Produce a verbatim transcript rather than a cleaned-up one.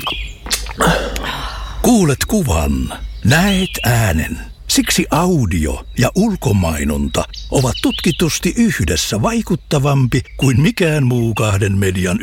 Kuulet kuvan, näet äänen. Siksi audio ja ulkomainonta ovat tutkitusti yhdessä vaikuttavampi kuin mikään muu kahden median